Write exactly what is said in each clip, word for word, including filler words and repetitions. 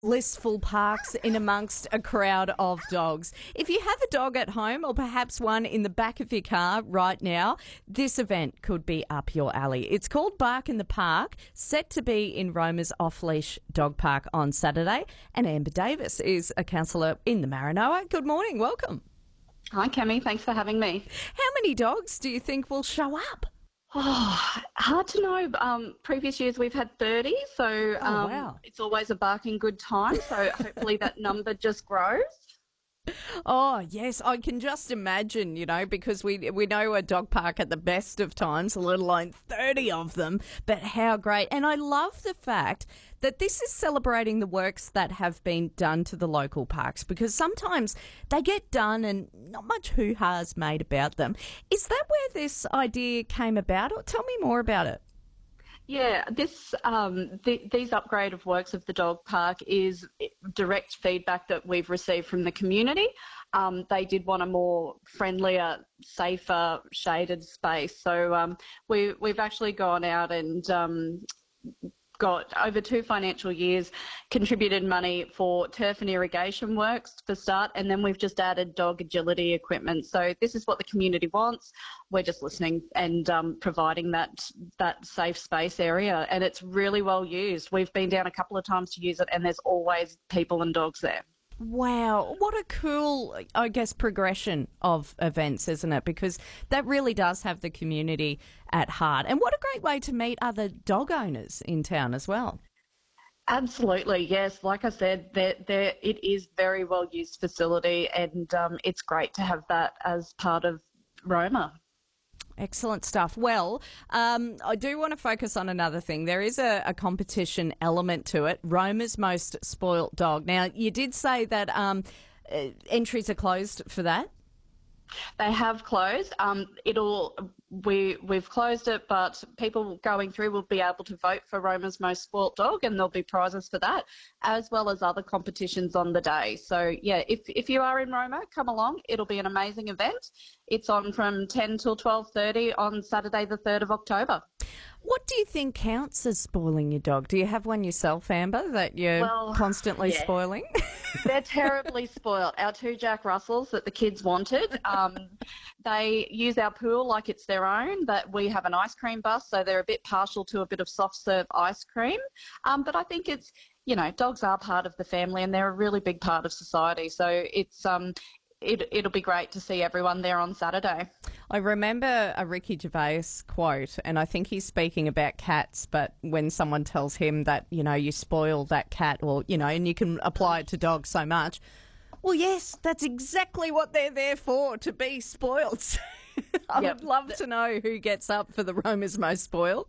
blissful parks in amongst a crowd of dogs. If you have a dog at home or perhaps one in the back of your car right now, this event could be up your alley. It's called Bark in the Park, set to be in Roma's off-leash dog park on Saturday. And Amber Davis is a counsellor in the Maranoa. Good morning, welcome. Hi, Cami. Thanks for having me. How many dogs do you think will show up? Oh, hard to know. Um, previous years we've had thirty, so Oh, um, wow. it's always a barking good time. So hopefully that number just grows. Oh, yes, I can just imagine, you know, because we we know a dog park at the best of times, let alone thirty of them, but how great. And I love the fact that this is celebrating the works that have been done to the local parks, because sometimes they get done and not much hoo-ha is made about them. Is that where this idea came about? Or tell me more about it. Yeah, this um, th- these upgrade of works of the dog park is direct feedback that we've received from the community. Um, they did want a more friendlier, safer, shaded space. So um, we we've actually gone out and um, got over two financial years contributed money for turf and irrigation works for start, and then we've just added dog agility equipment. So this is what the community wants. We're just listening and um, providing that that safe space area, and it's really well used. We've been down a couple of times to use it, and there's always people and dogs there. Wow, what a cool, I guess, progression of events, isn't it? Because that really does have the community at heart. And what a great way to meet other dog owners in town as well. Absolutely, yes. Like I said, there, there, it is very well used facility, and um, it's great to have that as part of Roma. Excellent stuff. Well, um, I do want to focus on another thing. There is a, a competition element to it. Roma's Most Spoilt Dog. Now, you did say that um, uh, entries are closed for that. They have closed. Um, it'll we we've closed it, but people going through will be able to vote for Roma's Most Spoilt Dog, and there'll be prizes for that, as well as other competitions on the day. So yeah, if if you are in Roma, come along. It'll be an amazing event. It's on from ten till twelve thirty on Saturday, the third of October. What do you think counts as spoiling your dog? Do you have one yourself, Amber, that you're Well, constantly yeah. spoiling? They're terribly spoilt. Our two Jack Russells that the kids wanted, um, they use our pool like it's their own, but we have an ice cream bus, so they're a bit partial to a bit of soft serve ice cream. Um, but I think it's, you know, dogs are part of the family and they're a really big part of society. So it's um, it, it'll be great to see everyone there on Saturday. I remember a Ricky Gervais quote, and I think he's speaking about cats, but when someone tells him that, you know, you spoil that cat, or, you know, and you can apply it to dogs so much, well, yes, that's exactly what they're there for, to be spoilt. I Yep. would love to know who gets up for the Roma's Most Spoiled.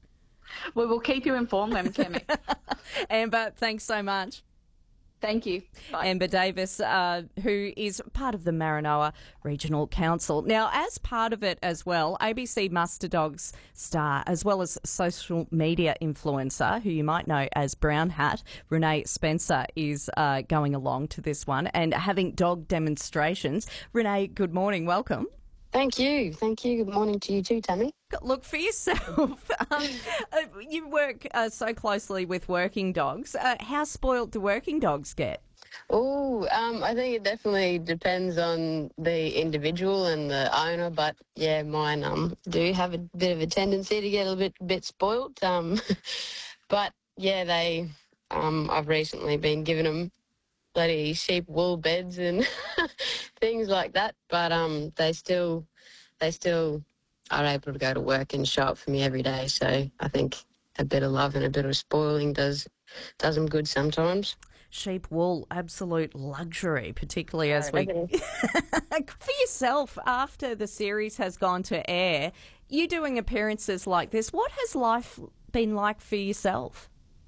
We will keep you informed then, Tammy. Amber, thanks so much. Thank you. Bye. Amber Davis, uh, who is part of the Maranoa Regional Council. Now, as part of it as well, A B C Muster Dogs star, as well as social media influencer, who you might know as Brown Hat, Renee Spencer, is uh, going along to this one and having dog demonstrations. Renee, good morning. Welcome. Thank you. Thank you. Good morning to you too, Tammy. Look for yourself. um, uh, you work uh, so closely with working dogs. Uh, how spoilt do working dogs get? Oh, um, I think it definitely depends on the individual and the owner, but yeah, mine um do have a bit of a tendency to get a bit bit spoilt. Um, but yeah, they um I've recently been giving them bloody sheep wool beds and things like that, but um they still they still are able to go to work and show up for me every day. So I think a bit of love and a bit of spoiling does does them good sometimes. Sheep wool, absolute luxury, particularly as we... Right, For yourself, after the series has gone to air, you doing appearances like this, what has life been like for yourself?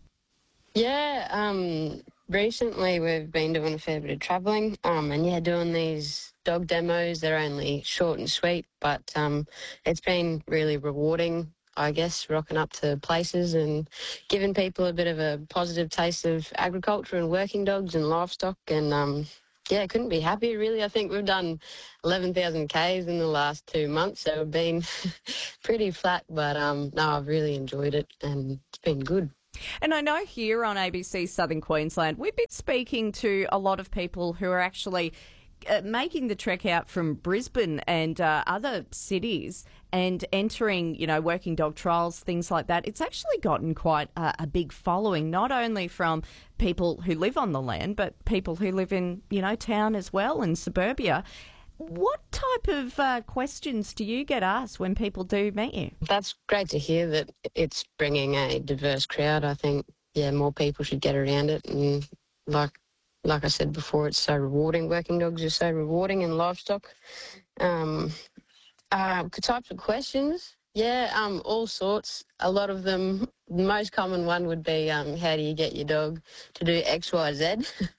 Yeah, um, recently we've been doing a fair bit of travelling, um, and yeah, doing these dog demos. They're only short and sweet, but um, it's been really rewarding, I guess, rocking up to places and giving people a bit of a positive taste of agriculture and working dogs and livestock. And um, yeah, couldn't be happier, really. I think we've done eleven thousand kays in the last two months, so we've been pretty flat, but um, no, I've really enjoyed it and it's been good. And I know here on A B C Southern Queensland, we've been speaking to a lot of people who are actually uh, making the trek out from Brisbane and uh, other cities and entering, you know, working dog trials, things like that. It's actually gotten quite a, a big following, not only from people who live on the land, but people who live in, you know, town as well, in suburbia. What type of uh, questions do you get asked when people do meet you? That's great to hear that it's bringing a diverse crowd. I think, yeah, more people should get around it. And like like I said before, it's so rewarding. Working dogs are so rewarding in livestock. Um, uh, types of questions, yeah, um, all sorts. A lot of them, the most common one would be, um, how do you get your dog to do X, Y, Z?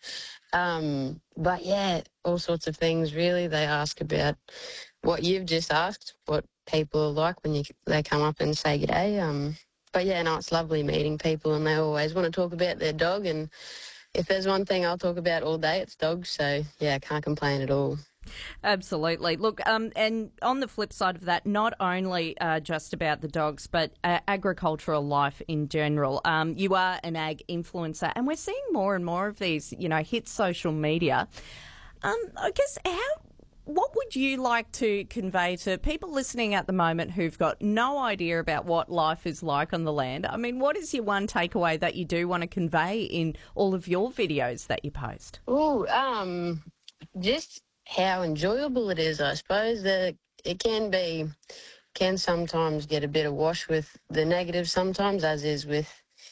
Um, but yeah, all sorts of things really. They ask about what you've just asked, what people are like when you they come up and say g'day. Um, but yeah, no, it's lovely meeting people, and they always want to talk about their dog. And if there's one thing I'll talk about all day, it's dogs. So yeah, can't complain at all. Absolutely. Look, um, and on the flip side of that, not only uh, just about the dogs, but uh, agricultural life in general. Um, you are an ag influencer, and we're seeing more and more of these, you know, hit social media. Um, I guess how. What would you like to convey to people listening at the moment who've got no idea about what life is like on the land? I mean, what is your one takeaway that you do want to convey in all of your videos that you post? Oh, um, just how enjoyable it is, I suppose. That it can be, can sometimes get a bit of wash with the negative sometimes, as is with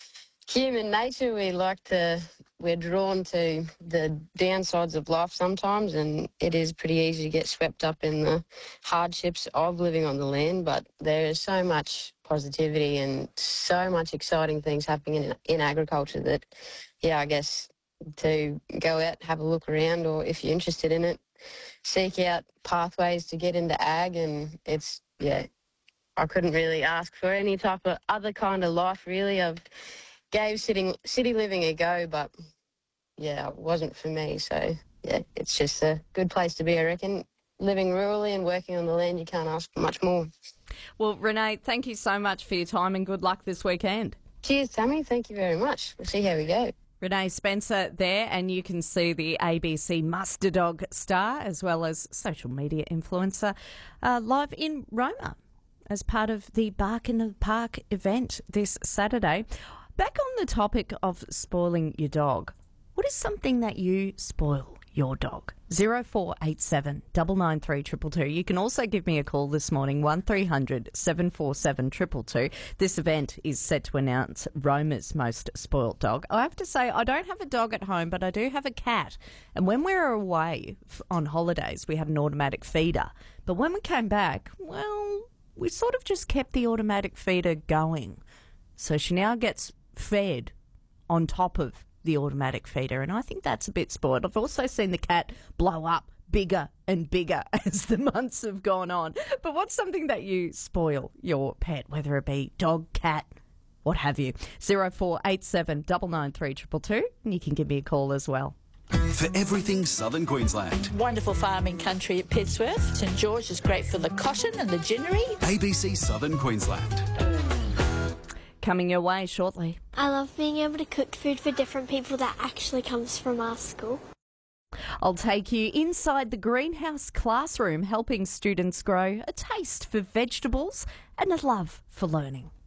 human nature. We like to, we're drawn to the downsides of life sometimes, and it is pretty easy to get swept up in the hardships of living on the land. But there is so much positivity and so much exciting things happening in, in agriculture that, yeah, I guess to go out, have a look around, or if you're interested in it, seek out pathways to get into ag. And it's, yeah, I couldn't really ask for any type of other kind of life, really. I've gave city, city living a go, but, yeah, it wasn't for me. So, yeah, it's just a good place to be, I reckon. Living rurally and working on the land, you can't ask for much more. Well, Renee, thank you so much for your time, and good luck this weekend. Cheers, Tammy. Thank you very much. We'll see how we go. Renee Spencer there, and you can see the A B C Muster Dog star as well as social media influencer uh, live in Roma as part of the Bark in the Park event this Saturday. Back on the topic of spoiling your dog, what is something that you spoil your dog? zero four eight seven, nine nine three, two two two. You can also give me a call this morning, one three hundred, seven four seven, two two two. This event is set to announce Roma's most spoilt dog. I have to say, I don't have a dog at home, but I do have a cat. And when we were away on holidays, we had an automatic feeder. But when we came back, well, we sort of just kept the automatic feeder going. So she now gets fed on top of the automatic feeder, and I think that's a bit spoiled. I've also seen the cat blow up bigger and bigger as the months have gone on. But what's something that you spoil your pet, whether it be dog, cat, what have you? zero four eight seven, nine nine three, two two two, and you can give me a call as well. For everything Southern Queensland. Wonderful farming country at Pittsworth. St George is great for the cotton and the ginnery. A B C Southern Queensland. Coming your way shortly. I love being able to cook food for different people that actually comes from our school. I'll take you inside the greenhouse classroom, helping students grow a taste for vegetables and a love for learning.